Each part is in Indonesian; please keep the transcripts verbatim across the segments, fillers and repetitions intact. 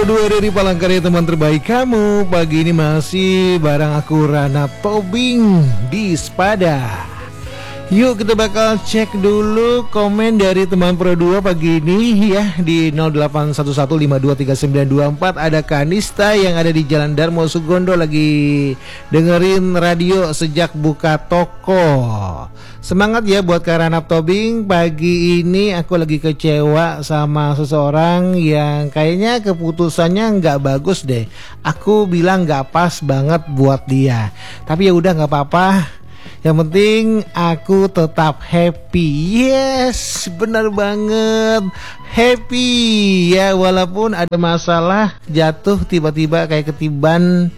dua dari Palangkaraya, teman terbaik kamu. Pagi ini masih bareng aku Rana Tobing di Spada. Yuk kita bakal cek dulu komen dari teman Pro dua pagi ini ya di nol delapan satu satu lima dua tiga sembilan dua empat. Ada Kanista yang ada di Jalan Darmo Sugondo lagi dengerin radio sejak buka toko. Semangat ya buat Karanap Tobing. Pagi ini aku lagi kecewa sama seseorang yang kayaknya keputusannya nggak bagus deh. Aku bilang nggak pas banget buat dia. Tapi ya udah nggak apa-apa. Yang penting aku tetap happy. Yes, benar banget, happy ya. Walaupun ada masalah, jatuh tiba-tiba kayak ketiban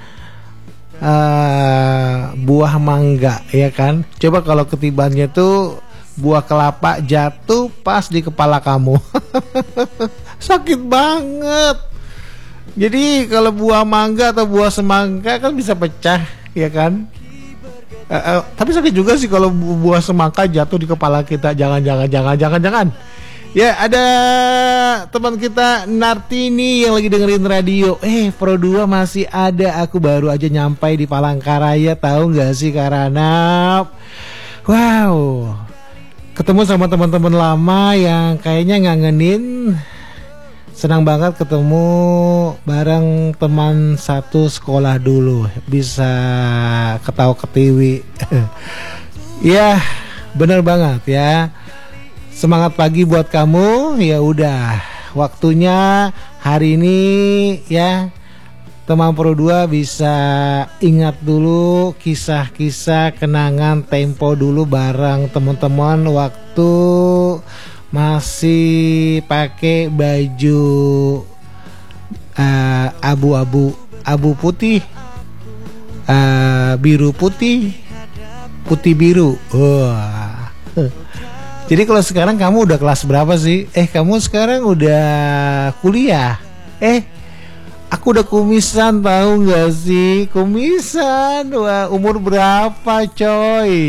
uh, buah mangga, ya kan. Coba kalau ketibannya tuh buah kelapa jatuh pas di kepala kamu. Sakit banget. Jadi kalau buah mangga atau buah semangka kan bisa pecah, ya kan. Uh, uh, tapi sakit juga sih kalau bu- buah semangka jatuh di kepala kita. Jangan, jangan, jangan, jangan, jangan. Ya, ada teman kita Nartini yang lagi dengerin radio. Eh, Pro dua masih ada. Aku baru aja nyampai di Palangkaraya. Tahu nggak sih Karanap? Wow, ketemu sama teman-teman lama yang kayaknya ngangenin. Senang banget ketemu bareng teman satu sekolah dulu, bisa ketawa ketiwi. Ya, bener banget ya. Semangat pagi buat kamu. Ya udah, waktunya hari ini ya teman Pro dua bisa ingat dulu kisah-kisah kenangan tempo dulu bareng teman-teman waktu masih pakai baju uh, abu-abu, abu putih, uh, biru putih, putih biru. Wah. Jadi kalau sekarang kamu udah kelas berapa sih? Eh, kamu sekarang udah kuliah? Eh, aku udah kumisan, tahu nggak sih? Kumisan. Wah, umur berapa, coy?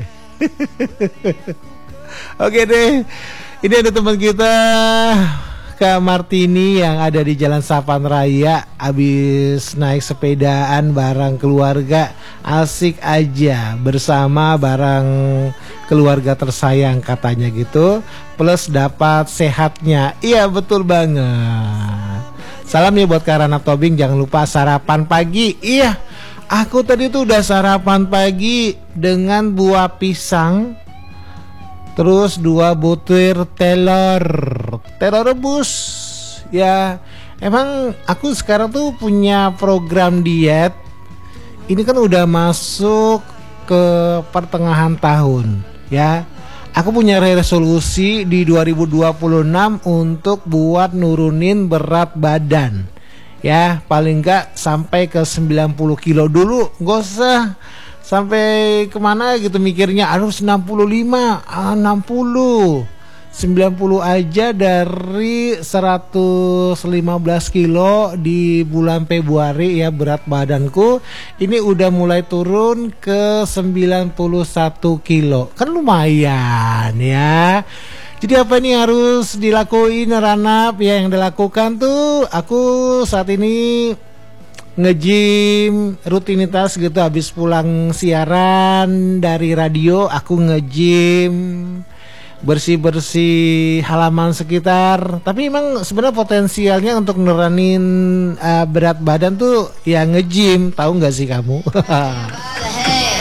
Oke deh. Ini ada teman kita Kak Martini yang ada di Jalan Sapan Raya, abis naik sepedaan bareng keluarga, asik aja bersama bareng keluarga tersayang katanya gitu, plus dapat sehatnya. Iya betul banget. Salam ya buat Karanap Tobing, jangan lupa sarapan pagi. Iya, aku tadi tuh udah sarapan pagi dengan buah pisang, terus dua butir telur, telur rebus. Ya, emang aku sekarang tuh punya program diet. Ini kan udah masuk ke pertengahan tahun, ya. Aku punya resolusi di dua ribu dua puluh enam untuk buat nurunin berat badan. Ya, paling enggak sampai ke sembilan puluh kilo dulu, gak usah sampai kemana gitu mikirnya harus enam puluh lima, ah, enam puluh, sembilan puluh aja dari seratus lima belas kilo di bulan Februari ya. Berat badanku ini udah mulai turun ke sembilan puluh satu kilo, kan lumayan ya. Jadi apa ini harus dilakuin Ranap? Ya, yang dilakukan tuh aku saat ini nge-gym rutinitas gitu. Habis pulang siaran dari radio aku nge-gym, bersih-bersih halaman sekitar. Tapi emang sebenarnya potensialnya untuk nuranin uh, berat badan tuh ya nge-gym, tahu nggak sih kamu?